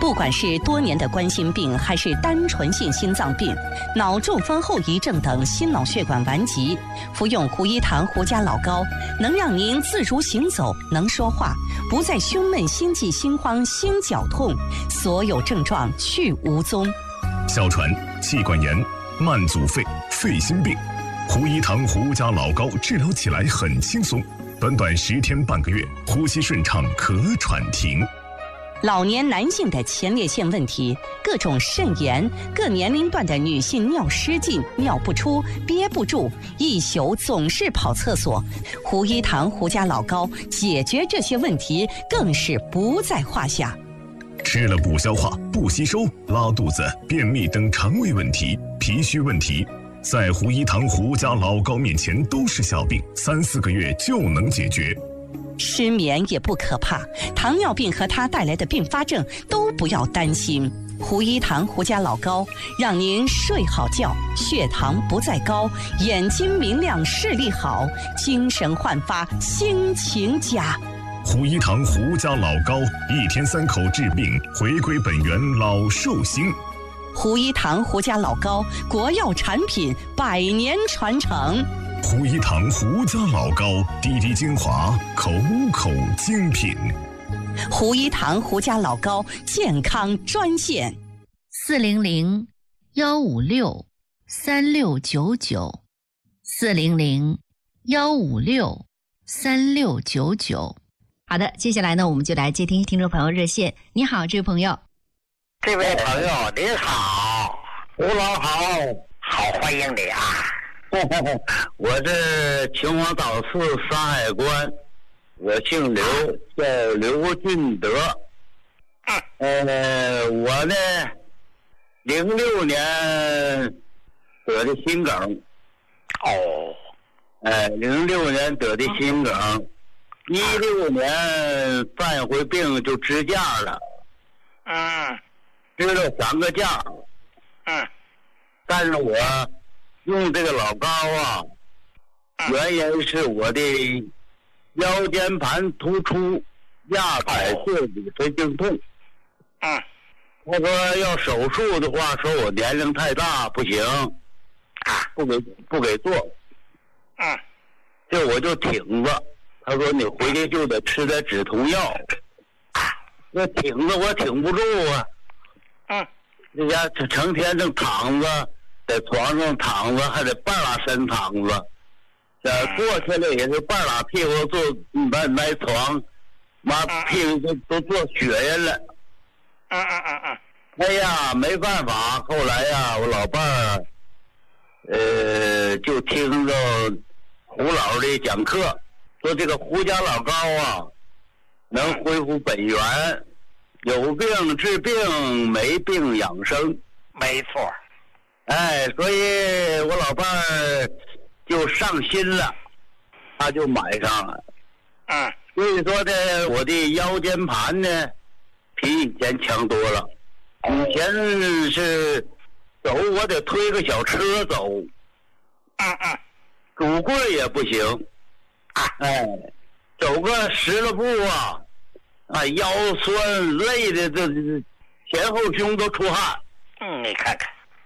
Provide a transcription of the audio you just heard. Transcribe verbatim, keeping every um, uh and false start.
不管是多年的冠心病，还是单纯性心脏病、脑中风后遗症等心脑血管顽疾，服用胡一堂胡家老膏，能让您自如行走，能说话，不再胸闷、心悸、心慌、心绞痛，所有症状去无踪。 哮喘、气管炎、慢阻肺、肺心病，胡一堂胡家老膏治疗起来很轻松，短短十天半个月，呼吸顺畅，咳喘停。 老年男性的前列腺问题，各种肾炎，各年龄段的女性尿失禁、尿不出、憋不住，一宿总是跑厕所，胡一堂胡家老膏解决这些问题更是不在话下。 吃了不消化、不吸收、拉肚子、便秘等肠胃问题、脾虚问题，在胡一堂胡家老膏面前都是小病，三四个月就能解决。 失眠也不可怕，糖尿病和它带来的并发症都不要担心。胡一堂胡家老膏让您睡好觉，血糖不再高，眼睛明亮，视力好，精神焕发，心情佳。 胡一堂胡家老膏，一天三口治病，回归本源，老寿星。 胡一堂胡家老膏，国药产品，百年传承。 胡一堂胡家老膏，滴滴精华，口口精品。 胡一堂胡家老膏健康专线： 四零零幺五六三六九九，四零零幺五六三六九九。好的，接下来呢，我们就来接听听众朋友热线。你好，这位朋友。 这位朋友您好，胡老好，好欢迎你啊！我是秦皇岛市山海关，我姓刘，叫刘俊德。呃，我呢，零六年得的心梗。哦，呃，零六年得的心梗，一六年犯一回病就支架了。嗯，支了三个架。嗯，但是我用这个老膏啊，原因是我的腰间盘突出、压迫性的神经痛。嗯，他说要手术的话，说我年龄太大不行，不给不给做。嗯，这我就挺着。他说你回去就得吃点止痛药。我挺着我挺不住啊。嗯，人家成天正躺着。在床上躺着，还得半拉身躺着，呃，坐下来也是半拉屁股坐埋埋床，妈屁股都都坐血人了。嗯嗯嗯嗯。哎呀，没办法，后来呀，我老伴儿，呃，就听着胡老的讲课，说这个胡家老膏啊，能恢复本源，有病治病，没病养生。没错。哎，所以我老伴儿就上心了，他就买上了。嗯，所以说呢，我的腰间盘呢，比以前强多了。以前是走我得推个小车走，嗯嗯，拄棍也不行。哎，走个十来步啊，啊，腰酸累的这前后胸都出汗。嗯，你看看。